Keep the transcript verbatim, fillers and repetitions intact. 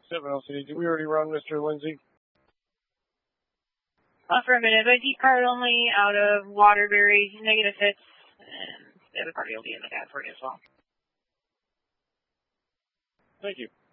seven L C D. Did we already run Mister Lindsay? Affirmative. I D card only out of Waterbury, negative hits, and the other party will be in the cab for you as well. Thank you.